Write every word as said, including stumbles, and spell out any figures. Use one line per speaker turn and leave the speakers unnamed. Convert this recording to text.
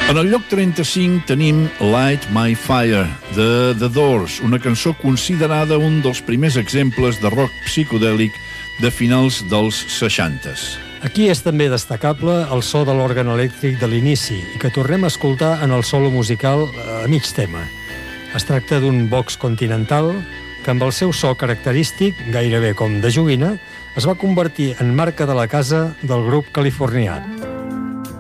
En el lloc trenta-cinc tenim Light My Fire, de The Doors, una cançó considerada un dels primers exemples de rock psicodèlic de finals dels seixantes.
Aquí és també destacable el so de l'òrgan elèctric de l'inici i que tornem a escoltar en el solo musical a mig tema. Es tracta d'un box continental que amb el seu so característic, gairebé com de joguina, es va convertir en marca de la casa del grup californià.